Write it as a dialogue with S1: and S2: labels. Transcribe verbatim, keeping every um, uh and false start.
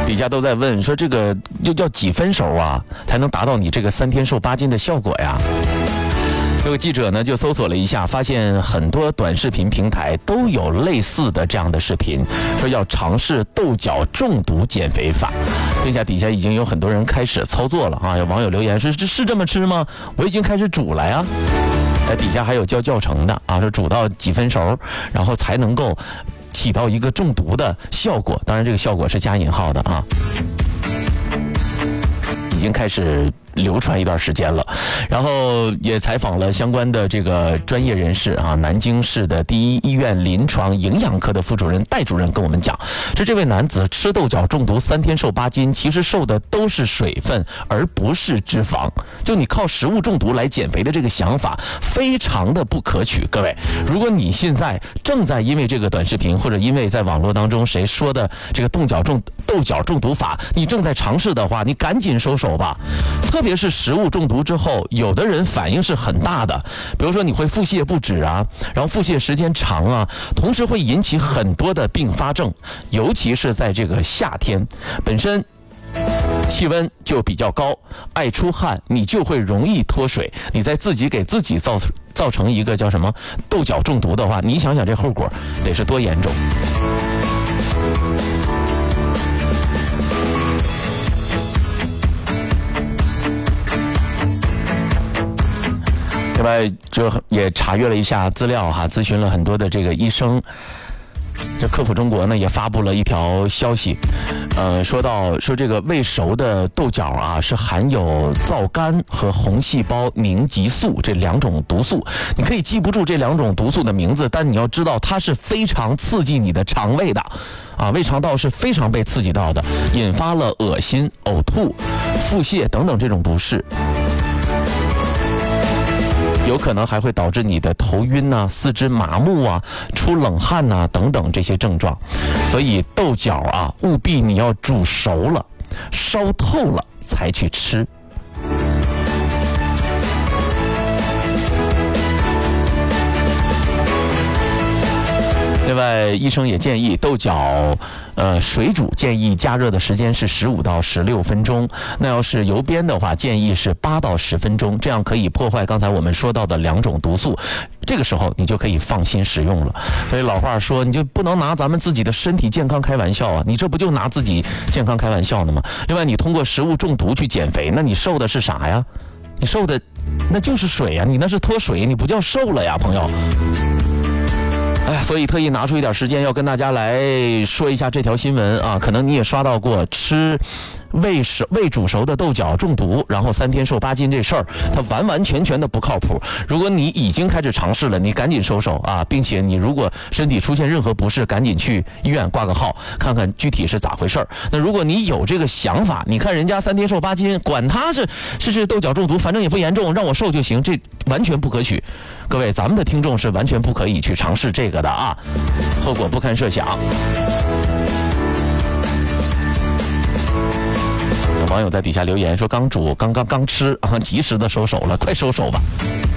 S1: 底下都在问说这个又要几分熟啊，才能达到你这个三天瘦八斤的效果呀？这个记者呢就搜索了一下，发现很多短视频平台都有类似的这样的视频，说要尝试豆角中毒减肥法，并且底下已经有很多人开始操作了啊！有网友留言说：“这是这么吃吗？我已经开始煮了呀。”哎，底下还有教教程的啊，说煮到几分熟，然后才能够起到一个中毒的效果。当然，这个效果是加引号的啊，已经开始流传一段时间了，然后也采访了相关的这个专业人士啊，南京市的第一医院临床营养科的副主任戴主任跟我们讲，说这位男子吃豆角中毒三天瘦八斤，其实瘦的都是水分，而不是脂肪。就你靠食物中毒来减肥的这个想法，非常的不可取。各位，如果你现在正在因为这个短视频，或者因为在网络当中谁说的这个豆角中豆角中毒法，你正在尝试的话，你赶紧收手吧。特别是食物中毒之后，有的人反应是很大的，比如说你会腹泻不止啊，然后腹泻时间长啊，同时会引起很多的并发症，尤其是在这个夏天，本身气温就比较高，爱出汗，你就会容易脱水，你再自己给自己造造成一个叫什么豆角中毒的话，你想想这后果得是多严重。另外就也查阅了一下资料哈，咨询了很多的这个医生。这科普中国呢也发布了一条消息，呃，说到说这个未熟的豆角啊是含有皂苷和红细胞凝集素这两种毒素，你可以记不住这两种毒素的名字，但你要知道它是非常刺激你的肠胃的，啊，胃肠道是非常被刺激到的，引发了恶心、呕吐、腹泻等等这种不适。有可能还会导致你的头晕啊、四肢麻木啊、出冷汗啊等等这些症状，所以豆角啊，务必你要煮熟了、烧透了才去吃。另外，医生也建议豆角，呃，水煮建议加热的时间是十五到十六分钟。那要是油煸的话，建议是八到十分钟，这样可以破坏刚才我们说到的两种毒素。这个时候你就可以放心食用了。所以老话说，你就不能拿咱们自己的身体健康开玩笑啊！你这不就拿自己健康开玩笑呢吗？另外，你通过食物中毒去减肥，那你瘦的是啥呀？你瘦的那就是水呀，你那是脱水，你不叫瘦了呀，朋友。哎，所以特意拿出一点时间要跟大家来说一下这条新闻啊，可能你也刷到过吃未熟未煮熟的豆角中毒，然后三天瘦八斤这事儿，它完完全全的不靠谱。如果你已经开始尝试了，你赶紧收手啊，并且你如果身体出现任何不适，赶紧去医院挂个号，看看具体是咋回事儿。那如果你有这个想法，你看人家三天瘦八斤，管他是是是豆角中毒，反正也不严重，让我瘦就行，这完全不可取。各位，咱们的听众是完全不可以去尝试这个的啊，后果不堪设想。有网友在底下留言说：“刚煮，刚刚刚吃啊，及时的收手了，快收手吧。”